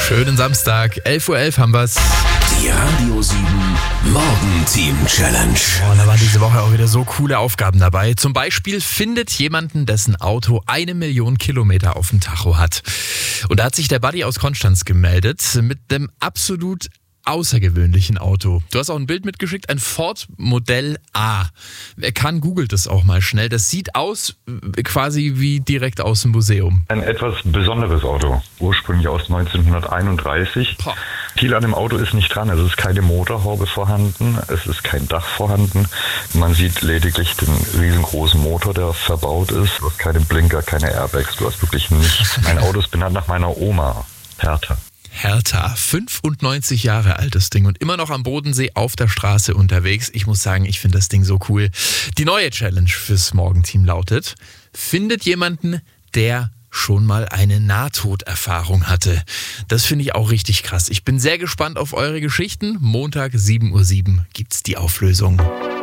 Schönen Samstag, 11:11 Uhr haben wir's. Die Radio 7 Morgenteam-Challenge. Da waren diese Woche auch wieder so coole Aufgaben dabei. Zum Beispiel findet jemanden, dessen Auto 1 Million Kilometer auf dem Tacho hat. Und da hat sich der Buddy aus Konstanz gemeldet mit einem absolut außergewöhnlichen Auto. Du hast auch ein Bild mitgeschickt, ein Ford Modell A. Wer kann, googelt das auch mal schnell. Das sieht aus quasi wie direkt aus dem Museum. Ein etwas besonderes Auto, ursprünglich aus 1931. Boah. Viel an dem Auto ist nicht dran. Es ist keine Motorhaube vorhanden, es ist kein Dach vorhanden. Man sieht lediglich den riesengroßen Motor, der verbaut ist. Du hast keine Blinker, keine Airbags, du hast wirklich nichts. Mein Auto ist benannt nach meiner Oma, Hertha. Hertha, 95 Jahre altes Ding und immer noch am Bodensee auf der Straße unterwegs. Ich muss sagen, ich finde das Ding so cool. Die neue Challenge fürs Morgenteam lautet: Findet jemanden, der schon mal eine Nahtoderfahrung hatte. Das finde ich auch richtig krass. Ich bin sehr gespannt auf eure Geschichten. Montag 7:07 Uhr gibt's die Auflösung.